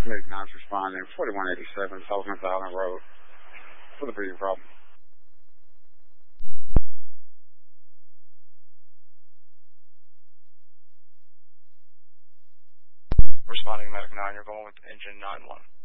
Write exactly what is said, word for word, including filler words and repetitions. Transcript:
Medic nine's responding, forty-one eighty-seven, South Island Road, for the breathing problem. Responding Medic nine, you're going with engine nine one.